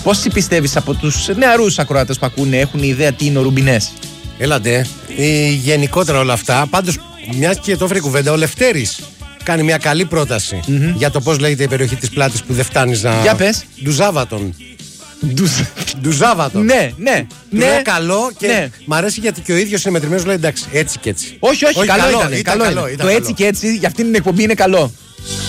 Πόσοι πιστεύεις από τους νεαρούς ακροατές που ακούνε έχουν ιδέα τι είναι ο Ρουμπινές? Έλατε, γενικότερα όλα αυτά. Πάντως, μια και το έφερε κουβέντα, ο Λευτέρης κάνει μια καλή πρόταση για το πώς λέγεται η περιοχή της Πλάτης που δεν φτάνεις να. Για πες. Ντουζάβατον. Ντουζάβατον. Ναι. Είναι καλό και ναι. μ' αρέσει γιατί και ο ίδιος είναι μετρημένος, λέει εντάξει, έτσι και έτσι. Όχι, καλό ήταν. Καλό. Το έτσι και έτσι για αυτήν την εκπομπή είναι καλό.